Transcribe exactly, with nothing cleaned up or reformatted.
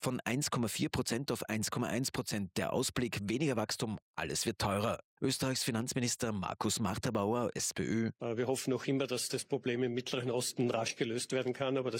Von eins Komma vier Prozent auf eins Komma eins Prozent. Der Ausblick, weniger Wachstum, alles wird teurer. Österreichs Finanzminister Markus Marthabauer, SPÖ. Wir hoffen noch immer, dass das Problem im Mittleren Osten rasch gelöst werden kann, aber das